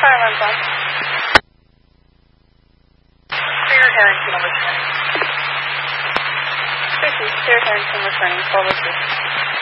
Fire alarm's on. Clear Harrington returning. Tracy, clear Harrington returning. 1202.